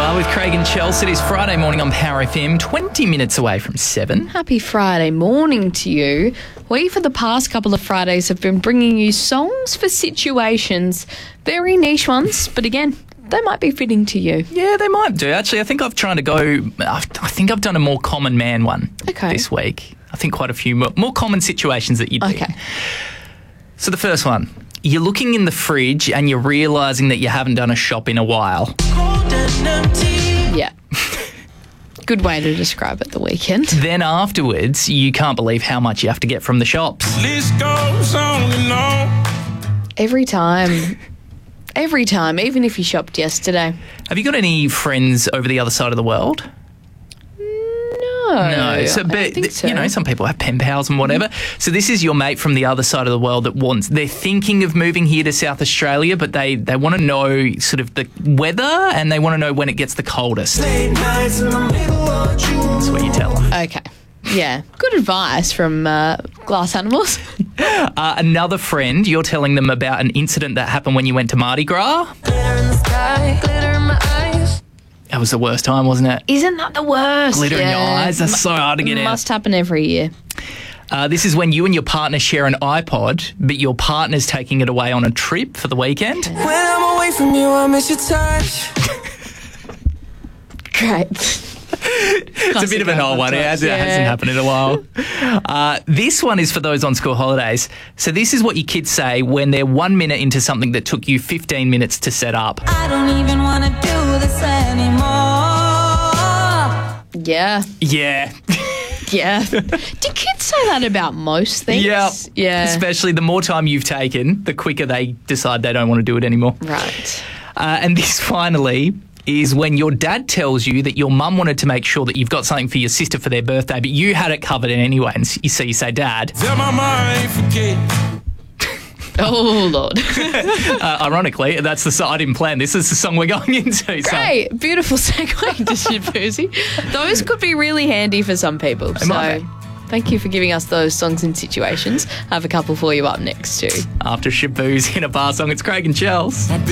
are with Craig and Chelsea. It is Friday morning on Power FM, 20 minutes away from 7. Happy Friday morning to you. We, for the past couple of Fridays, have been bringing you songs for situations, very niche ones, but again, they might be fitting to you. Yeah, they might do. Actually, I think I've tried to go, I think I've done a more common man one this week. I think quite a few more common situations that you'd be in. So the first one, you're looking in the fridge and you're realising that you haven't done a shop in a while. Yeah. Good way to describe it, the weekend. Then afterwards, you can't believe how much you have to get from the shops. List goes on and on. Every time. Every time, even if you shopped yesterday. Have you got any friends over the other side of the world? No. So, I don't think so. You know, some people have pen pals and whatever. So this is your mate from the other side of the world that they're thinking of moving here to South Australia, but they want to know sort of the weather and they want to know when it gets the coldest. That's what you tell them. Okay. Yeah. Good advice from Glass Animals. Another friend, you're telling them about an incident that happened when you went to Mardi Gras. Glitter in the sky, glitter in my eyes. That was the worst time, wasn't it? Isn't that the worst? Glitter in your eyes. That's so hard to get out. Must happen every year. This is when you and your partner share an iPod, but your partner's taking it away on a trip for the weekend. When I'm away from you, I miss your touch. Great. It's a bit of an old one. It hasn't happened in a while. This one is for those on school holidays. So this is what your kids say when they're 1 minute into something that took you 15 minutes to set up. I don't even want to do this anymore. Yeah. Yeah. Yeah. Do kids say that about most things? Yeah. Yeah. Especially the more time you've taken, the quicker they decide they don't want to do it anymore. Right. And this finally is when your dad tells you that your mum wanted to make sure that you've got something for your sister for their birthday, but you had it covered in anyway. And so you say, Dad. Tell my mind, forget. Oh, Lord. Ironically, that's the song. I didn't plan this. This is the song we're going into. Great. Beautiful segue to Shabuzi. Those could be really handy for some people. might be. Thank you for giving us those songs and situations. I have a couple for you up next too. After Shabuzi in a bar song, it's Craig and Chels.